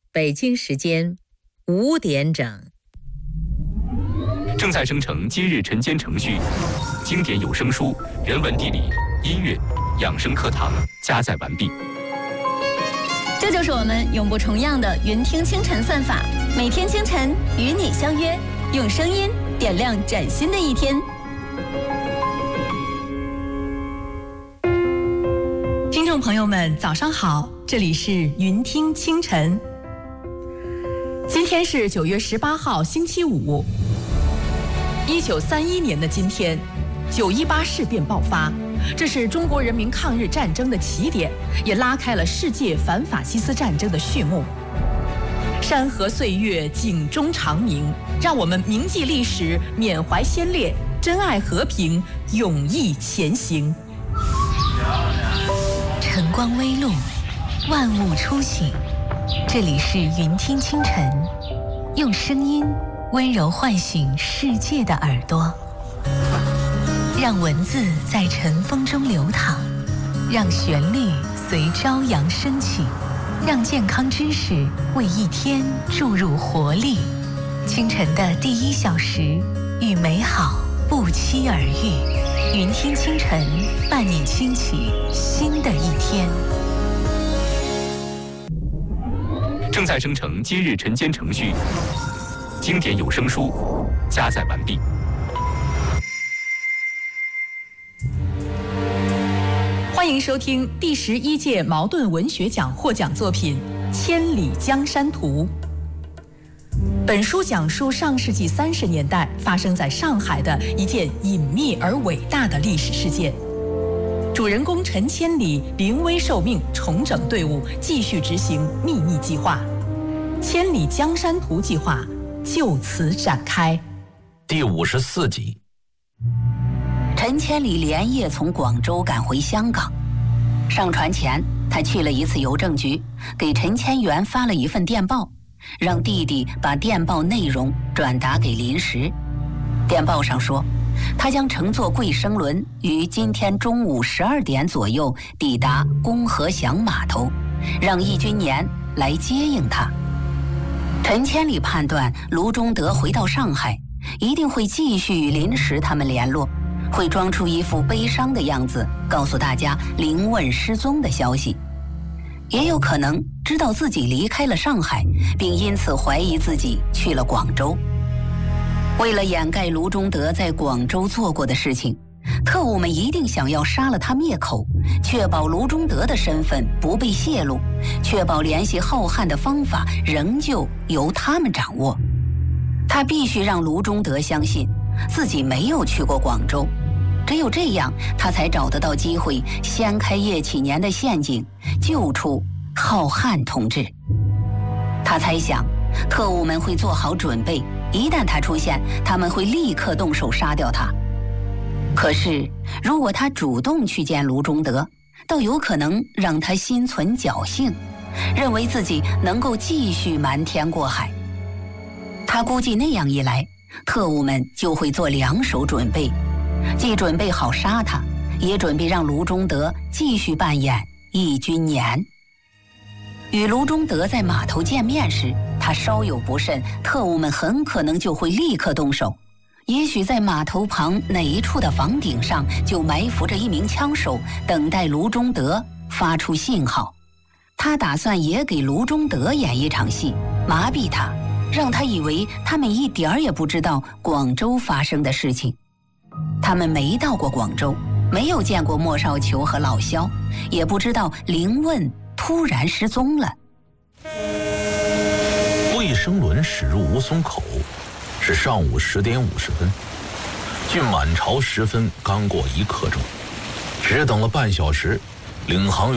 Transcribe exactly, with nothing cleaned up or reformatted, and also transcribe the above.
北京时间五点整。 正在生成今日晨间程序，经典有声书、人文地理、音乐、养生课堂加载完毕。 这就是我们永不重样的云听清晨算法，每天清晨与你相约，用声音点亮崭新的一天。 听众朋友们，早上好，这里是云听清晨。今天是九月十八号，星期五。一九三一年的今天，九一八事变爆发，这是中国人民抗日战争的起点，也拉开了世界反法西斯战争的序幕。山河岁月，警钟长鸣，让我们铭记历史，缅怀先烈，珍爱和平，勇毅前行。 晨光微露，万物初醒。这里是云听清晨，用声音温柔唤醒世界的耳朵，让文字在晨风中流淌，让旋律随朝阳升起，让健康知识为一天注入活力。清晨的第一小时，与美好不期而遇。云听清晨，伴你轻启新的一天。 正在生成今日晨间程序，经典有声书加载完毕。 欢迎收听第十一届茅盾文学奖获奖作品《千里江山图》。本书讲述上世纪三十年代发生在上海的一件隐秘而伟大的历史事件。主人公陈千里临危受命，重整队伍，继续执行秘密计划。千里江山图计划就此展开。 第五十四集。 陈千里连夜从广州赶回香港。上船前，他去了一次邮政局，给陈千元发了一份电报，让弟弟把电报内容转达给林石。电报上说，他将乘坐贵生轮于今天中午十二点左右抵达公和祥码头，让易君年来接应他。陈千里判断卢中德回到上海，一定会继续与林石他们联络，会装出一副悲伤的样子，告诉大家林问失踪的消息。也有可能知道自己离开了上海，并因此怀疑自己去了广州。为了掩盖卢中德在广州做过的事情，特务们一定想要杀了他灭口，确保卢中德的身份不被泄露，确保联系浩瀚的方法仍旧由他们掌握。他必须让卢中德相信自己没有去过广州，只有这样，他才找得到机会掀开叶启年的陷阱，救出浩瀚同志。他猜想，特务们会做好准备，一旦他出现，他们会立刻动手杀掉他。可是，如果他主动去见卢中德，倒有可能让他心存侥幸，认为自己能够继续瞒天过海。他估计那样一来，特务们就会做两手准备，既准备好杀他，也准备让卢中德继续扮演易君年。与卢中德在码头见面时，他稍有不慎，特务们很可能就会立刻动手。也许在码头旁哪一处的房顶上就埋伏着一名枪手，等待卢中德发出信号。他打算也给卢中德演一场戏，麻痹他，让他以为他们一点儿也不知道广州发生的事情。他们没到过广州，没有见过莫少球和老萧，也不知道林问突然失踪了。 贵生轮驶入吴淞口，是上午十点五十分，距满潮时分刚过一刻钟，只等了半小时，领航员